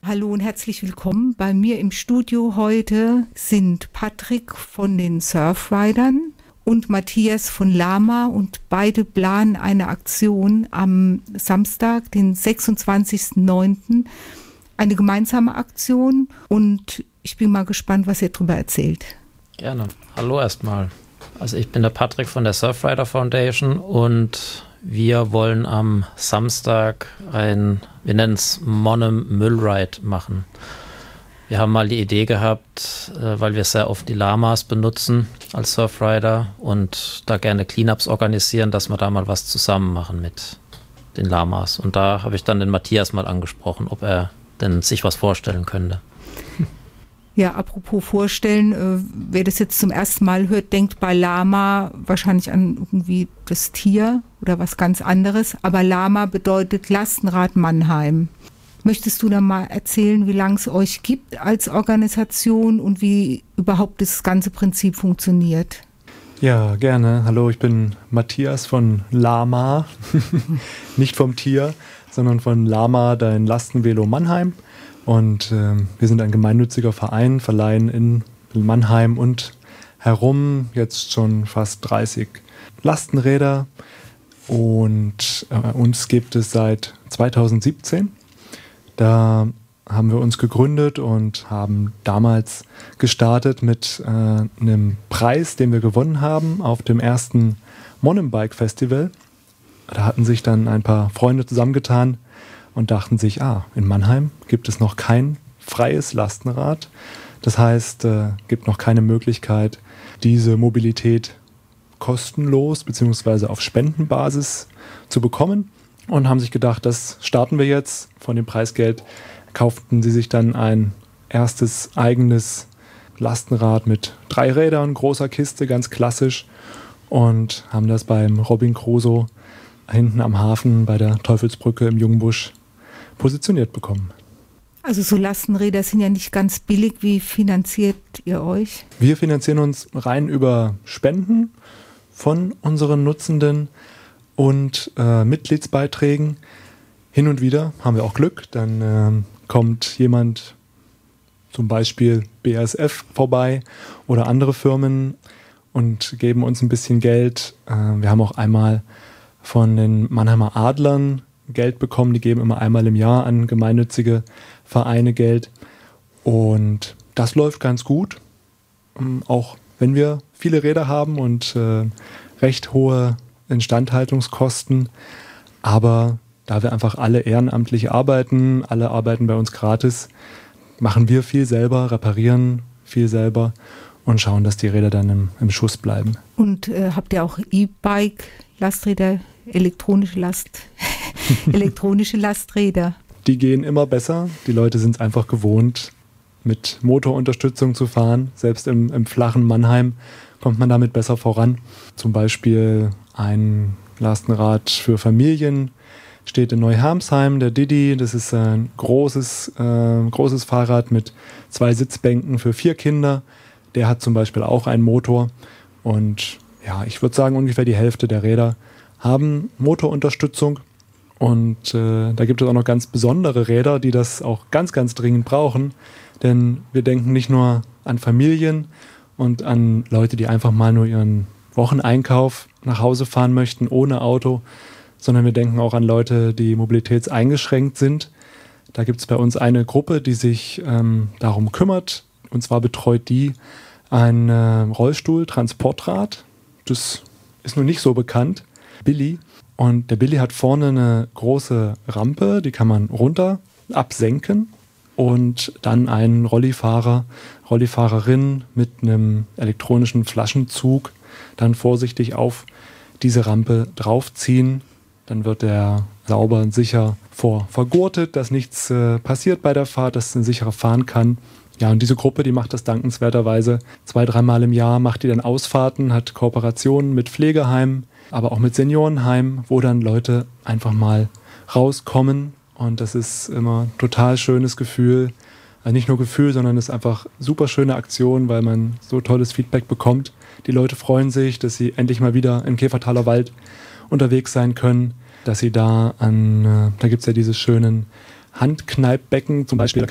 Hallo und herzlich willkommen. Bei mir im Studio heute sind Patrick von den Surfridern und Matthias von Lama, und beide planen eine Aktion am Samstag, den 26.09., eine gemeinsame Aktion, und ich bin mal gespannt, was ihr darüber erzählt. Gerne. Hallo erstmal. Also ich bin der Patrick von der Surfrider Foundation und wir wollen am Samstag wir nennen es Monnem Müllride machen. Wir haben mal die Idee gehabt, weil wir sehr oft die Lamas benutzen als Surfrider und da gerne Cleanups organisieren, dass wir da mal was zusammen machen mit den Lamas. Und da habe ich dann den Matthias mal angesprochen, ob er denn sich was vorstellen könnte. Ja, apropos vorstellen, wer das jetzt zum ersten Mal hört, denkt bei Lama wahrscheinlich an irgendwie das Tier oder was ganz anderes. Aber Lama bedeutet Lastenrad Mannheim. Möchtest du da mal erzählen, wie lange es euch gibt als Organisation und wie überhaupt das ganze Prinzip funktioniert? Ja, gerne. Hallo, ich bin Matthias von Lama. Nicht vom Tier, sondern von Lama, dein Lastenvelo Mannheim. Und wir sind ein gemeinnütziger Verein, verleihen in Mannheim und herum jetzt schon fast 30 Lastenräder. Und uns gibt es seit 2017. Da haben wir uns gegründet und haben damals gestartet mit einem Preis, den wir gewonnen haben auf dem ersten Monnem Bike Festival. Da hatten sich dann ein paar Freunde zusammengetan und dachten sich, in Mannheim gibt es noch kein freies Lastenrad. Das heißt, gibt noch keine Möglichkeit, diese Mobilität kostenlos bzw. auf Spendenbasis zu bekommen. Und haben sich gedacht, das starten wir jetzt. Von dem Preisgeld kauften sie sich dann ein erstes eigenes Lastenrad mit 3 Rädern, großer Kiste, ganz klassisch. Und haben das beim Robin Crusoe hinten am Hafen bei der Teufelsbrücke im Jungbusch positioniert bekommen. Also so Lastenräder sind ja nicht ganz billig. Wie finanziert ihr euch? Wir finanzieren uns rein über Spenden von unseren Nutzenden und Mitgliedsbeiträgen. Hin und wieder haben wir auch Glück, dann kommt jemand, zum Beispiel BASF, vorbei oder andere Firmen und geben uns ein bisschen Geld. Wir haben auch einmal von den Mannheimer Adlern Geld bekommen. Die geben immer einmal im Jahr an gemeinnützige Vereine Geld. Und das läuft ganz gut. Auch wenn wir viele Räder haben und recht hohe Instandhaltungskosten. Aber da wir einfach alle ehrenamtlich arbeiten, alle arbeiten bei uns gratis, machen wir viel selber, reparieren viel selber und schauen, dass die Räder dann im Schuss bleiben. Und habt ihr auch E-Bike-Lasträder, elektronische Lasträder? Die gehen immer besser. Die Leute sind es einfach gewohnt, mit Motorunterstützung zu fahren. Selbst im flachen Mannheim kommt man damit besser voran. Zum Beispiel ein Lastenrad für Familien steht in Neuharmsheim, der Didi. Das ist ein großes Fahrrad mit 2 Sitzbänken für 4 Kinder. Der hat zum Beispiel auch einen Motor. Und ja, ich würde sagen, ungefähr die Hälfte der Räder haben Motorunterstützung. Und da gibt es auch noch ganz besondere Räder, die das auch ganz, ganz dringend brauchen. Denn wir denken nicht nur an Familien und an Leute, die einfach mal nur ihren Wocheneinkauf nach Hause fahren möchten ohne Auto, sondern wir denken auch an Leute, die mobilitätseingeschränkt sind. Da gibt es bei uns eine Gruppe, die sich darum kümmert. Und zwar betreut die ein Rollstuhl-Transportrad. Das ist noch nicht so bekannt. Billy. Und der Billy hat vorne eine große Rampe, die kann man runter absenken. Und dann einen Rollifahrerin mit einem elektronischen Flaschenzug dann vorsichtig auf diese Rampe draufziehen. Dann wird er sauber und sicher vergurtet, dass nichts passiert bei der Fahrt, dass er sicherer fahren kann. Ja, und diese Gruppe, die macht das dankenswerterweise 2-3 Mal im Jahr, macht die dann Ausfahrten, hat Kooperationen mit Pflegeheimen, aber auch mit Seniorenheimen, wo dann Leute einfach mal rauskommen. Und das ist immer ein total schönes Gefühl. Also nicht nur Gefühl, sondern es ist einfach super schöne Aktion, weil man so tolles Feedback bekommt. Die Leute freuen sich, dass sie endlich mal wieder im Käfertaler Wald unterwegs sein können, dass sie da gibt es ja diese schönen Handkneippbecken zum Beispiel, da